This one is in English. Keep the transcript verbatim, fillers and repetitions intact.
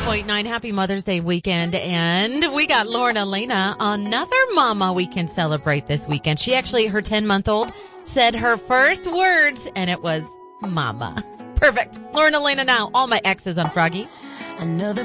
point nine. Happy Mother's Day weekend. And we got Lauren Elena, another mama we can celebrate this weekend. She actually, her ten-month-old, said her first words, and it was mama. Perfect. Lauren Elena now. All my exes on Froggy. Another